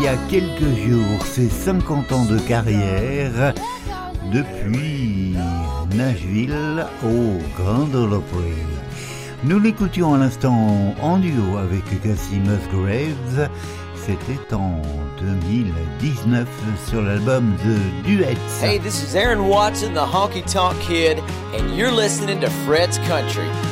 Il y a quelques jours, ses 50 ans de carrière depuis Nashville au Grand Ole Opry. Nous l'écoutions à l'instant en duo avec Kacey Musgraves. C'était en 2019 sur l'album The Duets. Hey, this is Aaron Watson, the Honky Tonk Kid, and you're listening to Fred's Country.